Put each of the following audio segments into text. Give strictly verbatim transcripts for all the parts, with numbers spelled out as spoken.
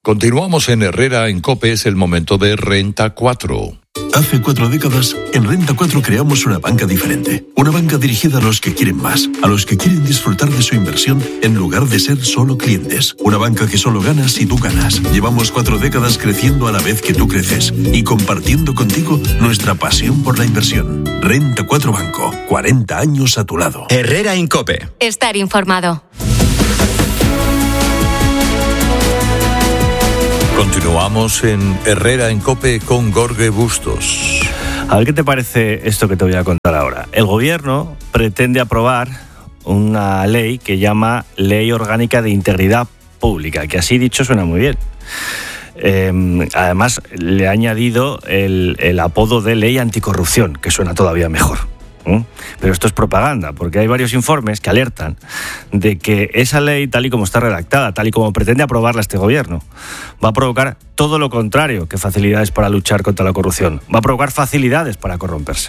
Continuamos en Herrera en COPE, es el momento de Renta cuatro. Hace cuatro décadas, en Renta cuatro creamos una banca diferente. Una banca dirigida a los que quieren más, a los que quieren disfrutar de su inversión en lugar de ser solo clientes. Una banca que solo gana si tú ganas. Llevamos cuatro décadas creciendo a la vez que tú creces y compartiendo contigo nuestra pasión por la inversión. Renta cuatro Banco, cuarenta años a tu lado. Herrera en COPE. Estar informado. Continuamos en Herrera en COPE con Jorge Bustos. A ver qué te parece esto que te voy a contar ahora. El gobierno pretende aprobar una ley que llama Ley Orgánica de Integridad Pública, que así dicho suena muy bien. Eh, además, le ha añadido el, el apodo de Ley Anticorrupción, que suena todavía mejor. ¿Mm? Pero esto es propaganda, porque hay varios informes que alertan de que esa ley, tal y como está redactada, tal y como pretende aprobarla este gobierno, va a provocar todo lo contrario que facilidades para luchar contra la corrupción. Va a provocar facilidades para corromperse.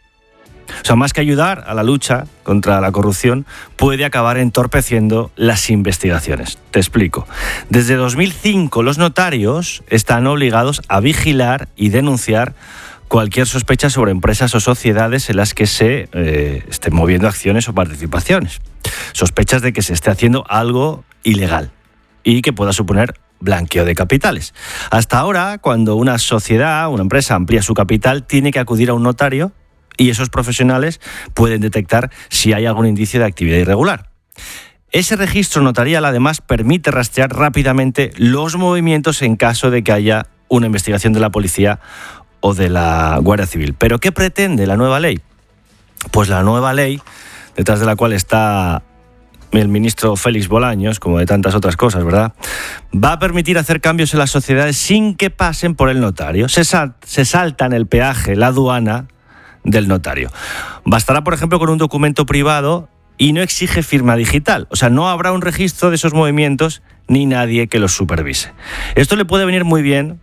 O sea, más que ayudar a la lucha contra la corrupción, puede acabar entorpeciendo las investigaciones. Te explico. Desde dos mil cinco, los notarios están obligados a vigilar y denunciar cualquier sospecha sobre empresas o sociedades en las que se eh, estén moviendo acciones o participaciones. Sospechas de que se esté haciendo algo ilegal y que pueda suponer blanqueo de capitales. Hasta ahora, cuando una sociedad, una empresa amplía su capital, tiene que acudir a un notario y esos profesionales pueden detectar si hay algún indicio de actividad irregular. Ese registro notarial, además, permite rastrear rápidamente los movimientos en caso de que haya una investigación de la policía o de la Guardia Civil. ¿Pero qué pretende la nueva ley? Pues la nueva ley, detrás de la cual está el ministro Félix Bolaños, como de tantas otras cosas, ¿verdad?, va a permitir hacer cambios en las sociedades sin que pasen por el notario. Se, sal- se saltan el peaje, la aduana del notario. Bastará, por ejemplo, con un documento privado y no exige firma digital. O sea, no habrá un registro de esos movimientos ni nadie que los supervise. Esto le puede venir muy bien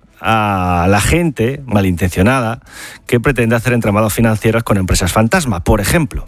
a la gente malintencionada que pretende hacer entramados financieros con empresas fantasma, por ejemplo.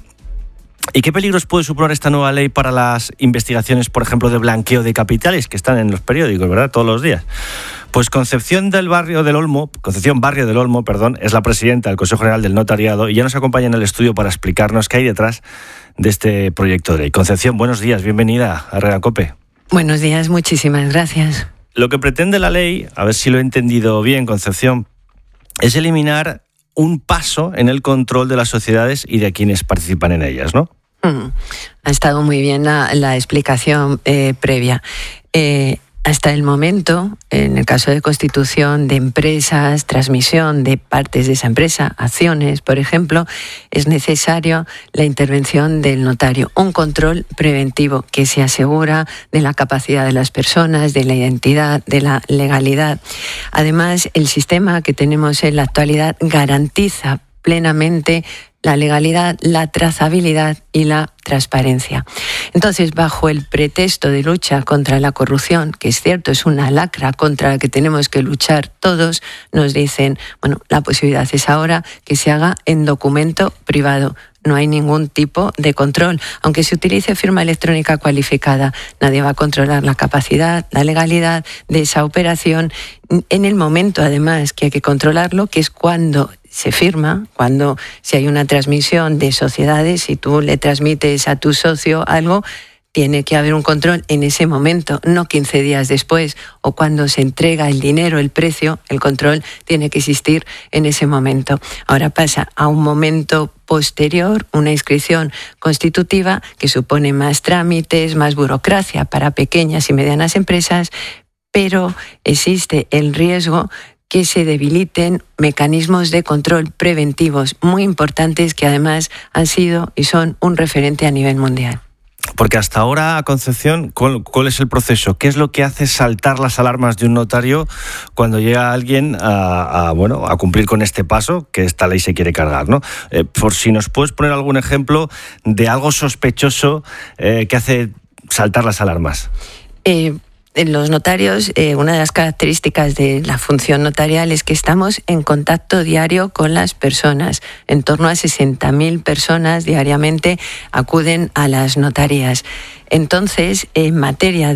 ¿Y qué peligros puede suponer esta nueva ley para las investigaciones, por ejemplo, de blanqueo de capitales que están en los periódicos, ¿verdad?, todos los días? Pues Concepción del Barrio del Olmo, Concepción Barrio del Olmo, perdón, es la presidenta del Consejo General del Notariado y ya nos acompaña en el estudio para explicarnos qué hay detrás de este proyecto de ley. Concepción, buenos días, bienvenida a Herrera COPE. Buenos días, muchísimas gracias. Lo que pretende la ley, a ver si lo he entendido bien, Concepción, es eliminar un paso en el control de las sociedades y de quienes participan en ellas, ¿no? Mm, ha estado muy bien la, la explicación eh, previa. Eh, hasta el momento, en el caso de constitución de empresas, transmisión de partes de esa empresa, acciones, por ejemplo, es necesario la intervención del notario, un control preventivo que se asegura de la capacidad de las personas, de la identidad, de la legalidad. Además, el sistema que tenemos en la actualidad garantiza plenamente la legalidad, la trazabilidad y la transparencia. Entonces, bajo el pretexto de lucha contra la corrupción, que es cierto, es una lacra contra la que tenemos que luchar todos, nos dicen, bueno, la posibilidad es ahora que se haga en documento privado. No hay ningún tipo de control. Aunque se utilice firma electrónica cualificada, nadie va a controlar la capacidad, la legalidad de esa operación. En el momento, además, que hay que controlarlo, que es cuando se firma, cuando si hay una transmisión de sociedades, si tú le transmites a tu socio algo, tiene que haber un control en ese momento, no quince días después, o cuando se entrega el dinero, el precio, el control tiene que existir en ese momento. Ahora pasa a un momento posterior, una inscripción constitutiva que supone más trámites, más burocracia para pequeñas y medianas empresas, pero existe el riesgo que se debiliten mecanismos de control preventivos muy importantes que además han sido y son un referente a nivel mundial. Porque hasta ahora, Concepción, ¿cuál, ¿cuál es el proceso? ¿Qué es lo que hace saltar las alarmas de un notario cuando llega alguien a, a, bueno, a cumplir con este paso que esta ley se quiere cargar, ¿no? Eh, por si nos puedes poner algún ejemplo de algo sospechoso eh, que hace saltar las alarmas. Eh, Los notarios, eh, una de las características de la función notarial es que estamos en contacto diario con las personas. En torno a sesenta mil personas diariamente acuden a las notarías. Entonces, en materia de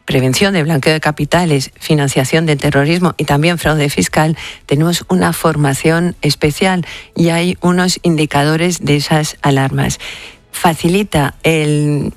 prevención de blanqueo de capitales, financiación del terrorismo y también fraude fiscal, tenemos una formación especial y hay unos indicadores de esas alarmas. Facilita el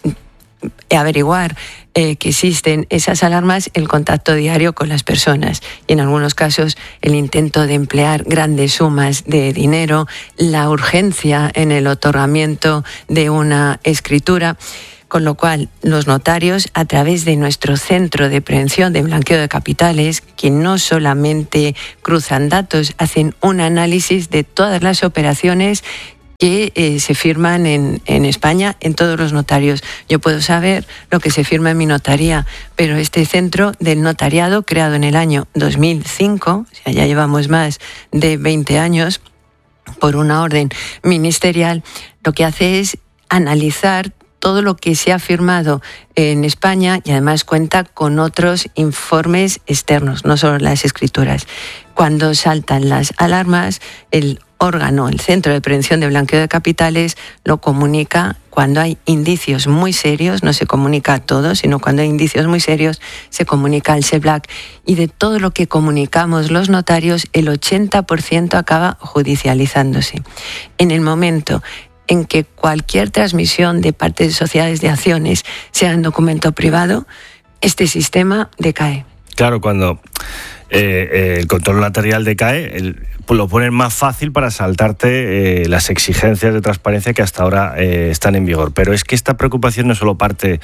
averiguar eh, que existen esas alarmas el contacto diario con las personas y en algunos casos el intento de emplear grandes sumas de dinero, la urgencia en el otorgamiento de una escritura. Con lo cual, los notarios, a través de nuestro Centro de Prevención de Blanqueo de Capitales, que no solamente cruzan datos, hacen un análisis de todas las operaciones que eh, se firman en, en España, en todos los notarios. Yo puedo saber lo que se firma en mi notaría, pero este centro del notariado, creado en el año dos mil cinco, o sea, ya llevamos más de veinte años, por una orden ministerial, lo que hace es analizar todo lo que se ha firmado en España y además cuenta con otros informes externos, no solo las escrituras. Cuando saltan las alarmas, el órgano, el Centro de Prevención de Blanqueo de Capitales, lo comunica cuando hay indicios muy serios, no se comunica a todos, sino cuando hay indicios muy serios, se comunica al SEBLAC. Y de todo lo que comunicamos los notarios, el ochenta por ciento acaba judicializándose. En el momento en que cualquier transmisión de partes de sociedades de acciones sea en documento privado, este sistema decae. Claro, cuando eh, eh, el control notarial decae, el, pues lo ponen más fácil para saltarte eh, las exigencias de transparencia que hasta ahora eh, están en vigor. Pero es que esta preocupación no solo parte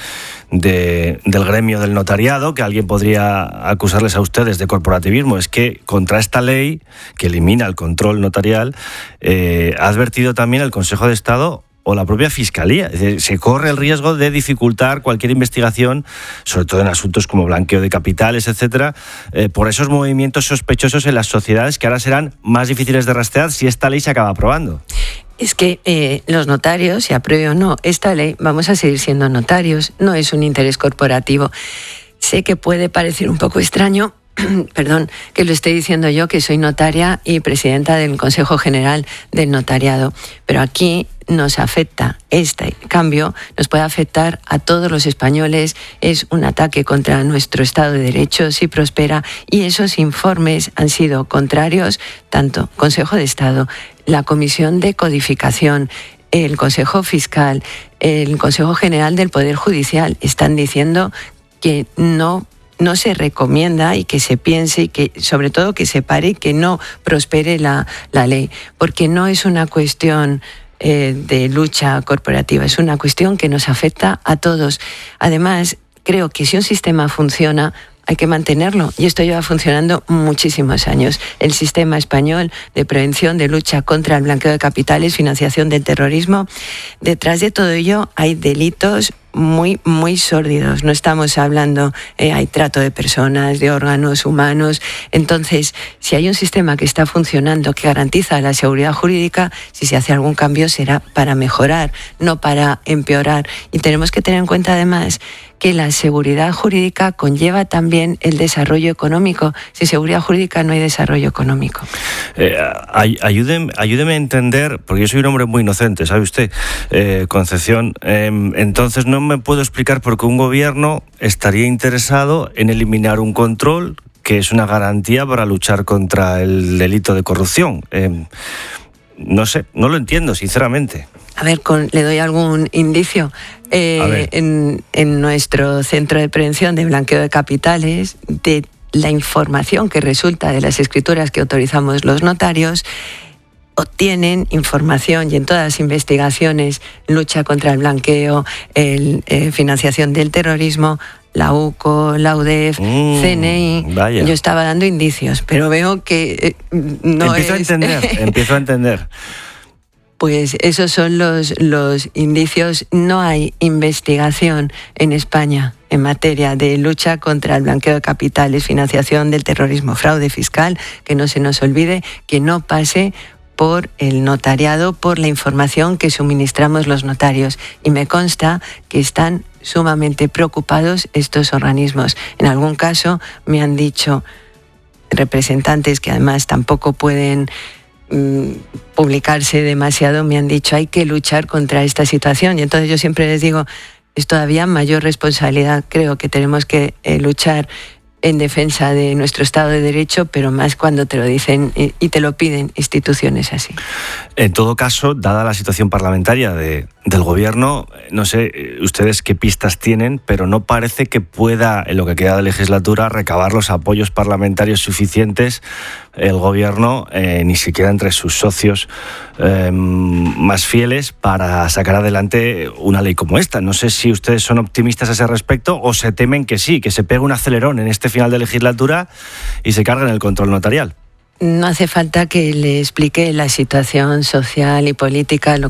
de, del gremio del notariado, que alguien podría acusarles a ustedes de corporativismo, es que contra esta ley que elimina el control notarial eh, ha advertido también el Consejo de Estado o la propia Fiscalía. Es decir, se corre el riesgo de dificultar cualquier investigación, sobre todo en asuntos como blanqueo de capitales, etcétera, eh, por esos movimientos sospechosos en las sociedades que ahora serán más difíciles de rastrear si esta ley se acaba aprobando. Es que eh, los notarios, si apruebe o no esta ley, vamos a seguir siendo notarios. No es un interés corporativo. Sé que puede parecer un poco extraño, perdón, que lo esté diciendo yo, que soy notaria y presidenta del Consejo General del Notariado, pero aquí nos afecta este cambio, nos puede afectar a todos los españoles, es un ataque contra nuestro Estado de Derecho si prospera, y esos informes han sido contrarios, tanto Consejo de Estado, la Comisión de Codificación, el Consejo Fiscal, el Consejo General del Poder Judicial, están diciendo que no no se recomienda y que se piense y que sobre todo que se pare y que no prospere la, la ley, porque no es una cuestión eh, de lucha corporativa, es una cuestión que nos afecta a todos. Además, creo que si un sistema funciona, hay que mantenerlo, y esto lleva funcionando muchísimos años. El sistema español de prevención, de lucha contra el blanqueo de capitales, financiación del terrorismo, detrás de todo ello hay delitos muy, muy sórdidos. No estamos hablando, eh, hay trato de personas, de órganos humanos. Entonces, si hay un sistema que está funcionando, que garantiza la seguridad jurídica, si se hace algún cambio será para mejorar, no para empeorar. Y tenemos que tener en cuenta además que la seguridad jurídica conlleva también el desarrollo económico. Sin seguridad jurídica no hay desarrollo económico. Eh, ay, ayúdeme, ayúdeme a entender, porque yo soy un hombre muy inocente, ¿sabe usted, eh, Concepción? Eh, entonces no me puedo explicar por qué un gobierno estaría interesado en eliminar un control que es una garantía para luchar contra el delito de corrupción. Eh, no sé, no lo entiendo, sinceramente. A ver, con, le doy algún indicio. Eh, en, en nuestro Centro de Prevención de Blanqueo de Capitales, de la información que resulta de las escrituras que autorizamos los notarios, obtienen información, y en todas las investigaciones, lucha contra el blanqueo, el, eh, financiación del terrorismo, la U C O, la U D E F, mm, C N I, vaya. Yo estaba dando indicios, pero veo que eh, no empiezo es... a entender, empiezo a entender. Pues esos son los, los indicios. No hay investigación en España en materia de lucha contra el blanqueo de capitales, financiación del terrorismo, fraude fiscal, que no se nos olvide, que no pase por el notariado, por la información que suministramos los notarios. Y me consta que están sumamente preocupados estos organismos. En algún caso me han dicho representantes que además tampoco pueden publicarse demasiado, me han dicho hay que luchar contra esta situación, y entonces yo siempre les digo, es todavía mayor responsabilidad. Creo que tenemos que eh, luchar en defensa de nuestro Estado de Derecho, pero más cuando te lo dicen y te lo piden instituciones así. En todo caso, dada la situación parlamentaria de, del Gobierno, no sé ustedes qué pistas tienen, pero no parece que pueda, en lo que queda de legislatura, recabar los apoyos parlamentarios suficientes el Gobierno, eh, ni siquiera entre sus socios eh, más fieles, para sacar adelante una ley como esta. No sé si ustedes son optimistas a ese respecto o se temen que sí, que se pegue un acelerón en este final de legislatura y se carguen el control notarial. No hace falta que le explique la situación social y política, lo